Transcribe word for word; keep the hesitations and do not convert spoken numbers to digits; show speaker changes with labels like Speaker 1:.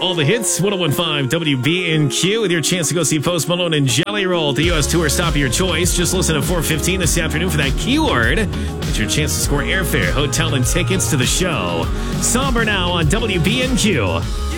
Speaker 1: All the hits, ten fifteen W B N Q, with your chance to go see Post Malone and Jelly Roll at the U S Tour Stop of your choice. Just listen at four fifteen this afternoon for that keyword. It's your chance to score airfare, hotel, and tickets to the show. Somber now on W B N Q.